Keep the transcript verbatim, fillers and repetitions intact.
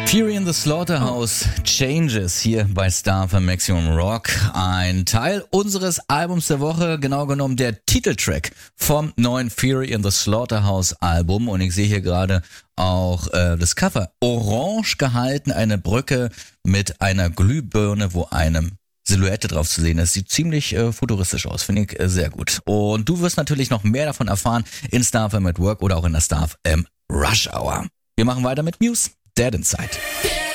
Fury in the Slaughterhouse, Changes hier bei Star F M Maximum Rock. Ein Teil unseres Albums der Woche, genau genommen der Titeltrack vom neuen Fury in the Slaughterhouse Album. Und ich sehe hier gerade auch äh, das Cover orange gehalten, eine Brücke mit einer Glühbirne, wo eine Silhouette drauf zu sehen ist. Sieht ziemlich äh, futuristisch aus, finde ich äh, sehr gut. Und du wirst natürlich noch mehr davon erfahren in Star F M at Work oder auch in der Star F M Rush Hour. Wir machen weiter mit Muse, Dead Inside.